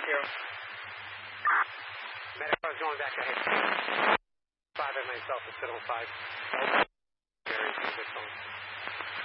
0. Medical is going back ahead. 5 and myself is still on 5. Very good phone.